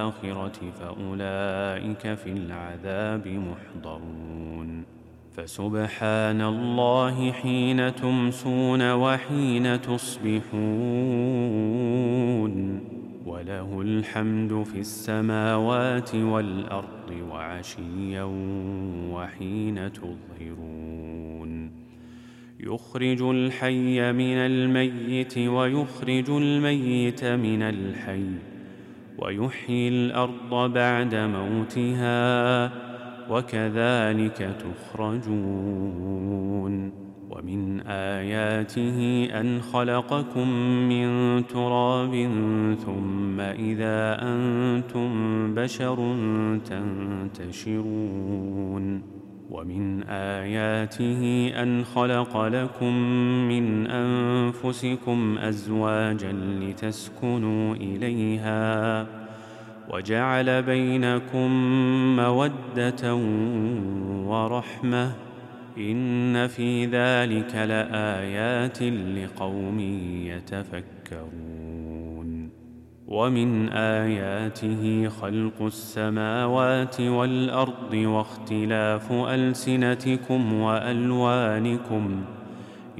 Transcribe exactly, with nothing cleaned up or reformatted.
الآخرة فأولئك في العذاب محضرون. فسبحان الله حين تمسون وحين تصبحون، وله الحمد في السماوات والأرض وعشيا وحين تظهرون. يخرج الحي من الميت ويخرج الميت من الحي، ويحيي الأرض بعد موتها، وكذلك تخرجون. ومن آياته أن خلقكم من تراب ثم إذا أنتم بشر تنتشرون. ومن آياته أن خلق لكم من أنفسكم أزواجا لتسكنوا إليها، وجعل بينكم مودة ورحمة، إن في ذلك لآيات لقوم يتفكرون. ومن آياته خلق السماوات والأرض واختلاف ألسنتكم وألوانكم،